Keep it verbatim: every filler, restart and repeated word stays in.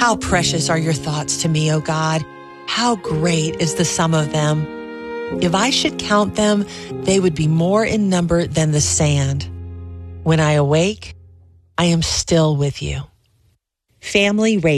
How precious are your thoughts to me, O God. How great is the sum of them. If I should count them, they would be more in number than the sand. When I awake, I am still with you. Family Radio.